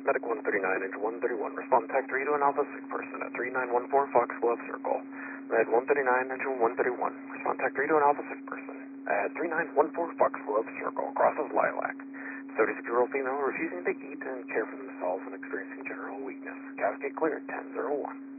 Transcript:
Medic 139, Engine 131. Respond Tech 3 to an Alpha sick person at 3914 Foxglove Circle. Med 139, Engine 131. Respond Tech 3 to an Alpha sick person at 3914 Foxglove Circle. Crosses Lilac. 36-year-old female refusing to eat and care for themselves and experiencing general weakness. Cascade cleared, 1001.